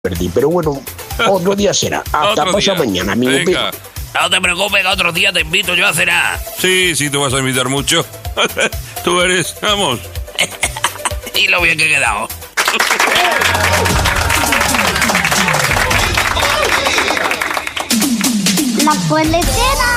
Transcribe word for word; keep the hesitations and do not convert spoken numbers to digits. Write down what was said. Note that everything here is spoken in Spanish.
perdí, pero bueno, otro día será. Hasta pasado mañana, amigo. Venga. No te preocupes, que otro día te invito yo a cenar. Sí, sí, te vas a invitar mucho. Tú eres, vamos. Y lo bien que he quedado. La poletera.